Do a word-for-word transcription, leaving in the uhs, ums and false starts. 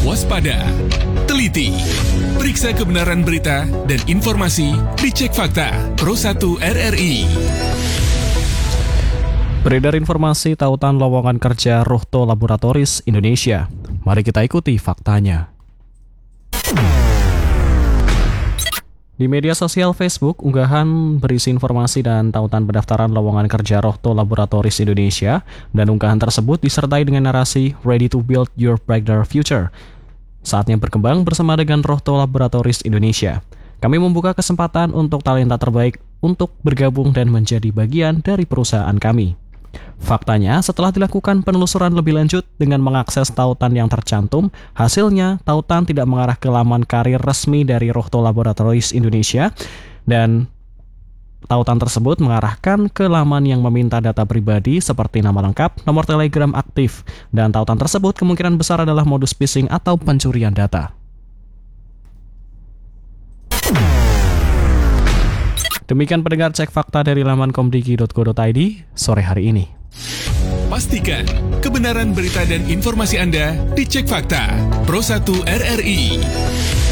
waspada, teliti, periksa kebenaran berita dan informasi di Cek Fakta Pro satu R R I. Beredar informasi tautan lowongan kerja Ruhto Laboratoris Indonesia. Mari kita ikuti faktanya. Di media sosial Facebook, unggahan berisi informasi dan tautan pendaftaran lowongan kerja Ruhto Laboratoris Indonesia, dan unggahan tersebut disertai dengan narasi Ready to Build Your Brighter Future. Saatnya berkembang bersama dengan Ruhto Laboratoris Indonesia. Kami membuka kesempatan untuk talenta terbaik untuk bergabung dan menjadi bagian dari perusahaan kami. Faktanya, setelah dilakukan penelusuran lebih lanjut dengan mengakses tautan yang tercantum, hasilnya tautan tidak mengarah ke laman karir resmi dari Ruhto Laboratoris Indonesia, dan tautan tersebut mengarahkan ke laman yang meminta data pribadi seperti nama lengkap, nomor telegram aktif, dan tautan tersebut kemungkinan besar adalah modus phishing atau pencurian data. Demikian pendengar Cek Fakta dari laman komdiki dot co dot i d sore hari ini. Pastikan kebenaran berita dan informasi Anda di Cek Fakta Pro satu R R I.